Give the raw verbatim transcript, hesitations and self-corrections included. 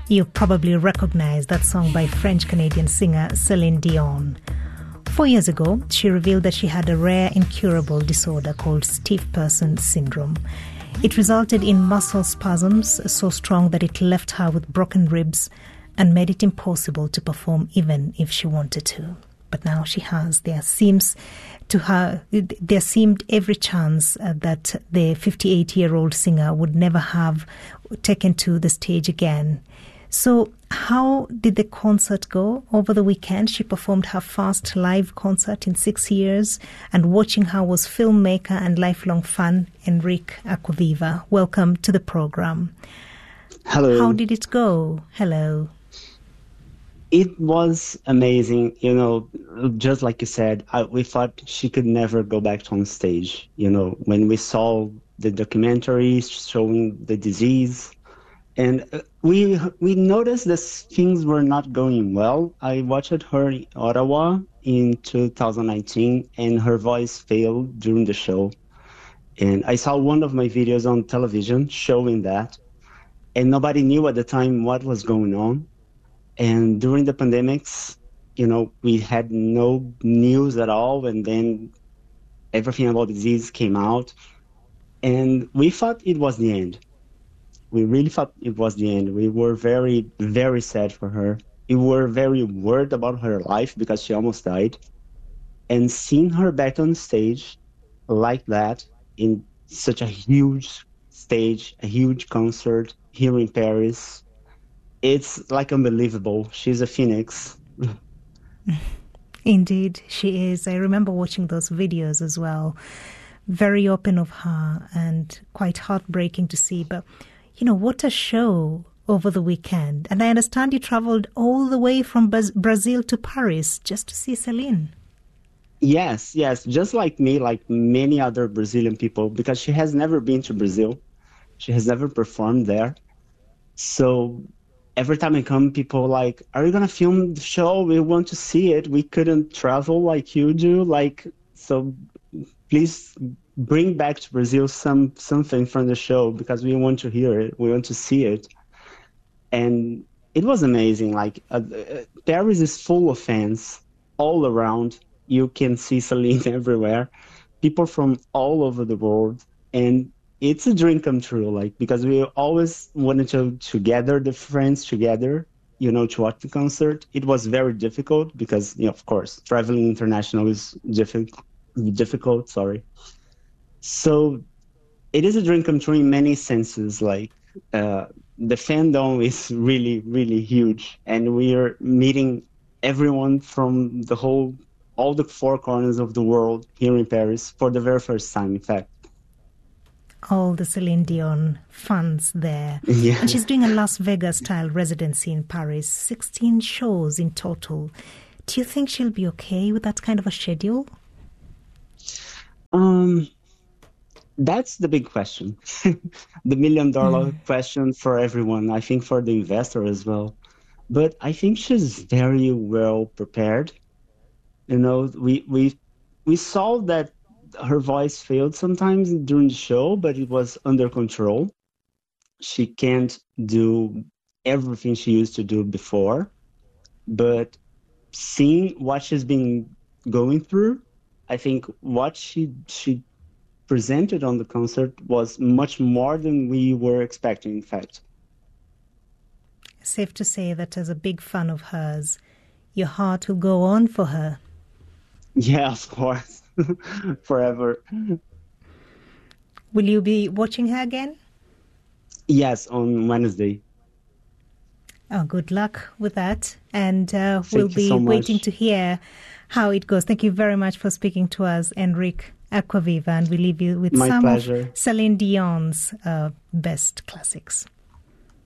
You probably recognize that song by French-Canadian singer Celine Dion. Four years ago, she revealed that she had a rare incurable disorder called stiff person syndrome. It resulted in muscle spasms so strong that it left her with broken ribs and made it impossible to perform even if she wanted to. But now she has. There seems to her, there seemed every chance uh, that the fifty-eight-year-old singer would never have taken to the stage again. So how did the concert go over the weekend? She performed her first live concert in six years, and watching her was filmmaker and lifelong fan Enrique Acquaviva. Welcome to the program. Hello. How did it go? Hello. It was amazing. You know, just like you said, I, we thought she could never go back on stage. You know, when we saw the documentary showing the disease, and we we noticed that things were not going well. I watched her in Ottawa in two thousand nineteen, and her voice failed during the show. And I saw one of my videos on television showing that, and nobody knew at the time what was going on. And during the pandemics, you know, we had no news at all, and then everything about the disease came out, and we thought it was the end. We really thought it was the end. We were very, very sad for her. We were very worried about her life because she almost died. And seeing her back on stage like that, in such a huge stage, a huge concert here in Paris, it's like unbelievable. She's a phoenix. Indeed, she is. I remember watching those videos as well. Very open of her and quite heartbreaking to see. But, you know, what a show over the weekend. And I understand you traveled all the way from Brazil to Paris just to see Celine. Yes, yes. Just like me, like many other Brazilian people, because she has never been to Brazil. She has never performed there. So every time I come, people are like, are you going to film the show? We want to see it. We couldn't travel like you do. Like, so please bring back to Brazil some something from the show because we want to hear it. We want to see it. And it was amazing. Like, uh, Paris is full of fans all around. You can see Celine everywhere. People from all over the world. And it's a dream come true, like, because we always wanted to, to gather the friends together, you know, to watch the concert. It was very difficult because, you know, of course, traveling international is difficult, difficult, sorry. So it is a dream come true in many senses. Like, uh, the fandom is really, really huge. And we are meeting everyone from the whole, all the four corners of the world here in Paris for the very first time, in fact. All the Celine Dion fans there. Yeah. And she's doing a Las Vegas-style residency in Paris, sixteen shows in total. Do you think she'll be okay with that kind of a schedule? Um, that's the big question. The million-dollar mm. question for everyone, I think for the investor as well. But I think she's very well prepared. You know, we we we saw that her voice failed sometimes during the show, but it was under control. She can't do everything she used to do before, but seeing what she's been going through, I think what she she presented on the concert was much more than we were expecting, in fact. Safe to say that as a big fan of hers, your heart will go on for her. Yeah, of course. Forever. Will you be watching her again? Yes, on Wednesday. Oh, good luck with that. And uh, we'll be so waiting to hear how it goes. Thank you very much for speaking to us, Enrique Acquaviva. And we leave you with My some pleasure. of Celine Dion's uh, best classics.